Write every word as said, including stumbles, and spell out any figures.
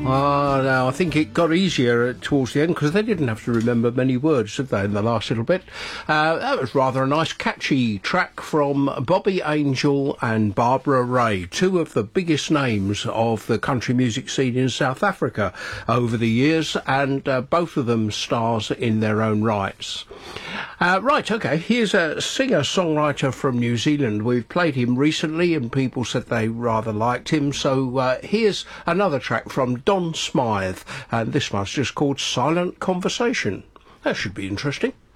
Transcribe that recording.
Ah, now I think it got easier towards the end because they didn't have to remember many words, did they, in the last little bit? Uh, that was rather a nice, catchy track from Bobby Angel and Barbara Ray, two of the biggest names of the country music scene in South Africa over the years, and uh, both of them stars in their own rights. Uh, right, okay, here's a singer-songwriter from New Zealand. We've played him recently and people said they rather liked him, so uh, here's another track from Don Smythe, and this one's just called Silent Conversation. That should be interesting.